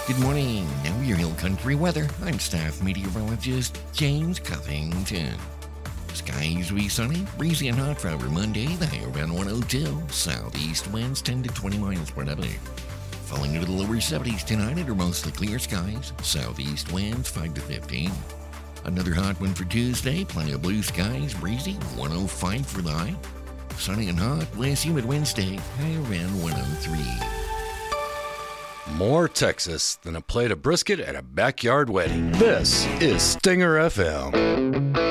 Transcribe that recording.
Good morning. Now your Hill Country weather. I'm staff meteorologist James Covington. Skies will be sunny, breezy and hot for over Monday. The high around 102. Southeast winds 10 to 20 miles per hour. Falling into the lower 70s tonight under mostly clear skies. Southeast winds 5 to 15. Another hot one for Tuesday. Plenty of blue skies, breezy, 105 for the high. Sunny and hot, less humid Wednesday, high around 103. More Texas than a plate of brisket at a backyard wedding. This is Stinger FM.